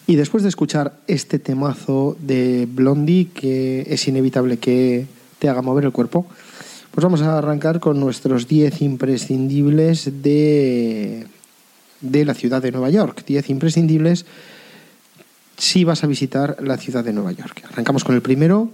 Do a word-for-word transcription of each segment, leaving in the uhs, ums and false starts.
Y después de escuchar este temazo de Blondie, que es inevitable que te haga mover el cuerpo, pues vamos a arrancar con nuestros diez imprescindibles de, de la ciudad de Nueva York. diez imprescindibles si vas a visitar la ciudad de Nueva York. Arrancamos con el primero.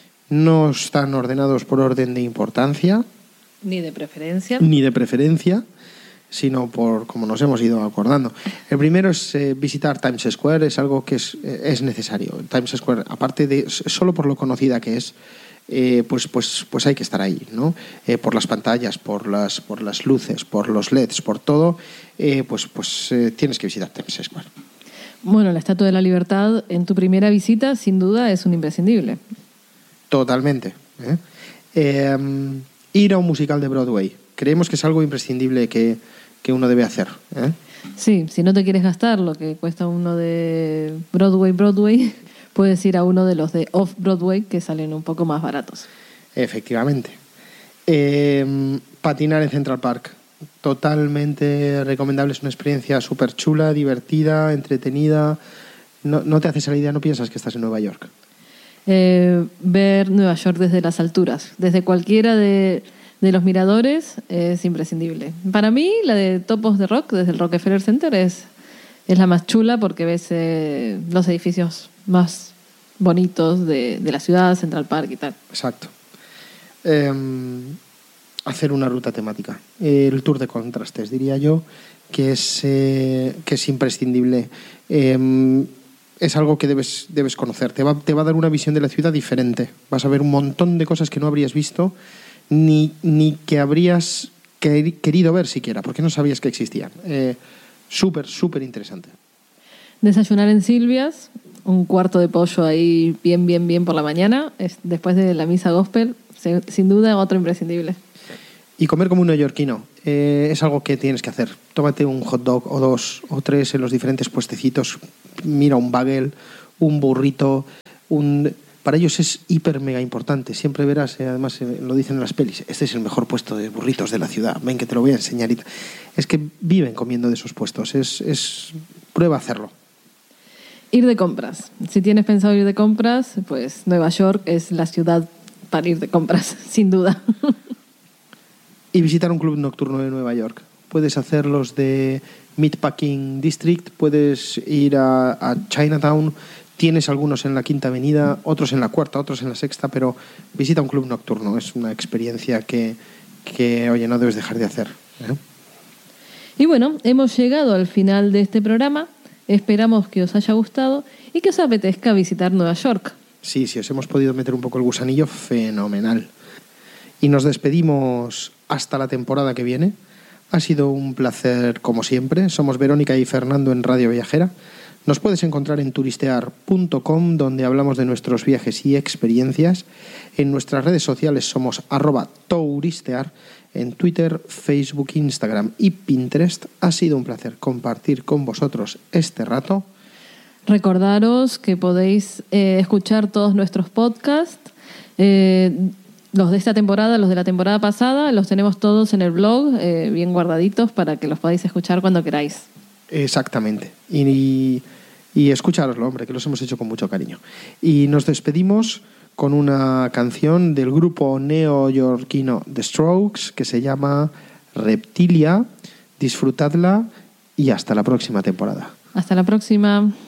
No están ordenados por orden de importancia. Ni de preferencia. Ni de preferencia, sino por como nos hemos ido acordando. El primero es eh, visitar Times Square, es algo que es, eh, es necesario. Times Square, aparte de solo por lo conocida que es, eh, pues, pues, pues hay que estar ahí, ¿no? Eh, por las pantallas, por las, por las luces, por los L E Ds, por todo, eh, pues, pues eh, tienes que visitar Times Square. Bueno, la Estatua de la Libertad en tu primera visita, sin duda, es un imprescindible. Totalmente. ¿eh? Eh, ir a un musical de Broadway. Creemos que es algo imprescindible que, que uno debe hacer. ¿eh? Sí, si no te quieres gastar lo que cuesta uno de Broadway, Broadway, puedes ir a uno de los de Off-Broadway que salen un poco más baratos. Efectivamente. Eh, patinar en Central Park. Totalmente recomendable. Es una experiencia súper chula, divertida, entretenida. No, no te haces a la idea, no piensas que estás en Nueva York. Eh, ver Nueva York desde las alturas, desde cualquiera de... de los miradores, es imprescindible. Para mí, la de Top of the Rock, desde el Rockefeller Center, es, es la más chula porque ves eh, los edificios más bonitos de, de la ciudad, Central Park y tal. Exacto. Eh, hacer una ruta temática. Eh, el tour de contrastes, diría yo, que es, eh, que es imprescindible. Eh, es algo que debes, debes conocer. Te va, te va a dar una visión de la ciudad diferente. Vas a ver un montón de cosas que no habrías visto Ni, ni que habrías querido ver siquiera, porque no sabías que existían. Eh, súper, súper interesante. Desayunar en Silvia's, un cuarto de pollo ahí bien, bien, bien por la mañana, es, después de la misa gospel, se, sin duda otro imprescindible. Y comer como un neoyorquino eh, es algo que tienes que hacer. Tómate un hot dog o dos o tres en los diferentes puestecitos. Mira un bagel, un burrito, un... Para ellos es hiper mega importante. Siempre verás, eh, además eh, lo dicen en las pelis, este es el mejor puesto de burritos de la ciudad. Ven que te lo voy a enseñar. Es que viven comiendo de esos puestos. Es, es prueba a hacerlo. Ir de compras. Si tienes pensado ir de compras, pues Nueva York es la ciudad para ir de compras, sin duda. Y visitar un club nocturno de Nueva York. Puedes hacer los de Meatpacking District, puedes ir a, a Chinatown. Tienes algunos en la Quinta Avenida, otros en la Cuarta, otros en la Sexta, pero visita un club nocturno. Es una experiencia que, que oye, no debes dejar de hacer. ¿eh? Y bueno, hemos llegado al final de este programa. Esperamos que os haya gustado y que os apetezca visitar Nueva York. Sí, sí, os hemos podido meter un poco el gusanillo, fenomenal. Y nos despedimos hasta la temporada que viene. Ha sido un placer, como siempre. Somos Verónica y Fernando en Radio Viajera. Nos puedes encontrar en turistear punto com, donde hablamos de nuestros viajes y experiencias. En nuestras redes sociales somos arroba touristear, en Twitter, Facebook, Instagram y Pinterest. Ha sido un placer compartir con vosotros este rato. Recordaros que podéis eh, escuchar todos nuestros podcasts. Eh, los de esta temporada, los de la temporada pasada, los tenemos todos en el blog, eh, bien guardaditos para que los podáis escuchar cuando queráis. Exactamente. Y, y, y escuchároslo, hombre, que los hemos hecho con mucho cariño. Y nos despedimos con una canción del grupo neoyorquino The Strokes que se llama Reptilia. Disfrutadla y hasta la próxima temporada. Hasta la próxima.